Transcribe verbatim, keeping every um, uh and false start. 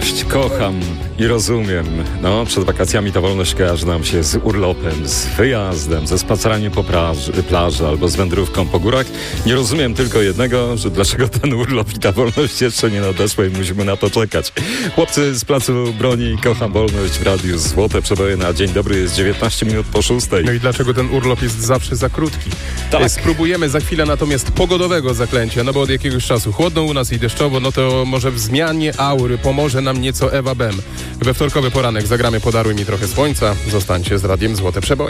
wolność kocham i rozumiem. No, przed wakacjami ta wolność kojarzy nam się z urlopem, z wyjazdem, ze spaceraniem po plaży, plaży albo z wędrówką po górach. Nie rozumiem tylko jednego, że dlaczego ten urlop i ta wolność jeszcze nie nadeszła i musimy na to czekać. Chłopcy z Placu Broni, kocham wolność w radiu Złote Przeboje na dzień dobry jest dziewiętnaście minut po szóstej. No i dlaczego ten urlop jest zawsze za krótki? Tak. Spróbujemy za chwilę natomiast pogodowego zaklęcia, no bo od jakiegoś czasu chłodno u nas i deszczowo, no to może w zmianie aury pomoże nam nieco Ewa Bem. We wtorkowy poranek zagramy Podaruj mi trochę słońca. Zostańcie z radiem Złote Przeboje.